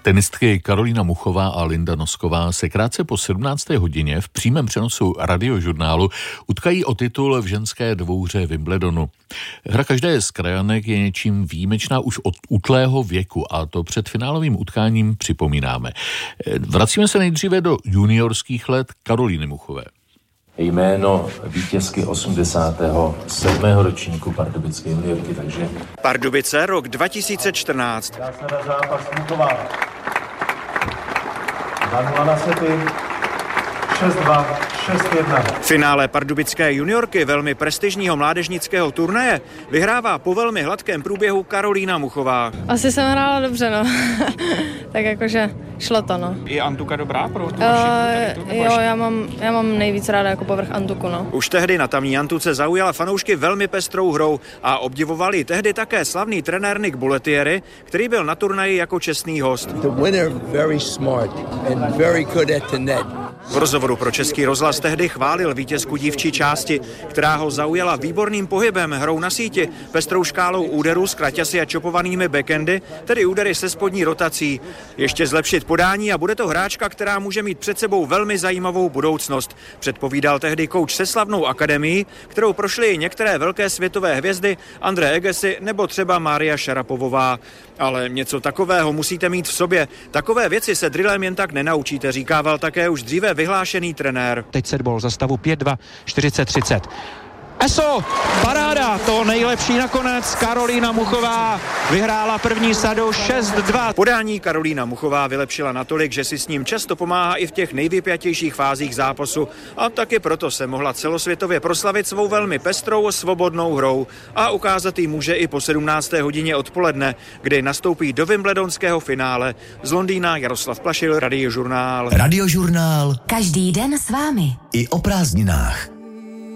Tenistky Karolína Muchová a Linda Nosková se krátce po 17. hodině v přímém přenosu Radiožurnálu utkají o titul v ženské dvouhře Wimbledonu. Hra každé z krajanek je něčím výjimečná už od útlého věku a to před finálovým utkáním připomínáme. Vracíme se nejdříve do juniorských let Karolíny Muchové. Jméno vítězky 87. ročníku pardubické juniorky, takže... Pardubice, rok 2014. Dá se na zápas Muchová. 2-0 na sety. 6-2, 6-1. Finále pardubické juniorky velmi prestižního mládežnického turnaje vyhrává po velmi hladkém průběhu Karolína Muchová. Asi jsem hrála dobře, no. Tak jakože šlo to, no. Je Antuka dobrá pro tu Jo, já mám nejvíc ráda jako povrch Antuku, no. Už tehdy na tamní Antuce zaujala fanoušky velmi pestrou hrou a obdivovali tehdy také slavný trenér Nick Bulletieri, který byl na turnaji jako čestný host. The winner very smart and very good at the net. V rozhovoru pro Český rozhlas tehdy chválil vítězku dívčí části, která ho zaujala výborným pohybem, hrou na síti, pestrou škálou úderů s kraťasy a čopovanými backendy, tedy údery se spodní rotací. Ještě zlepšit podání a bude to hráčka, která může mít před sebou velmi zajímavou budoucnost, předpovídal tehdy kouč se slavnou akademií, kterou prošly i některé velké světové hvězdy, Andre Agassi nebo třeba Mária Šarapovová. Ale něco takového musíte mít v sobě. Takové věci se drillem jen tak nenaučíte, říkával také už dříve vyhlášený trenér. Teď setball za stavu 5-2, 40-30. Eso, paráda, to nejlepší nakonec. Karolína Muchová vyhrála první sadu 6-2. Podání Karolína Muchová vylepšila natolik, že si s ním často pomáhá i v těch nejvypjatějších fázích zápasu a taky proto se mohla celosvětově proslavit svou velmi pestrou, svobodnou hrou a ukázat jí může i po 17. hodině odpoledne, kdy nastoupí do wimbledonského finále. Z Londýna Jaroslav Plašil, Radiožurnál. Radiožurnál. Každý den s vámi. I o prázdninách.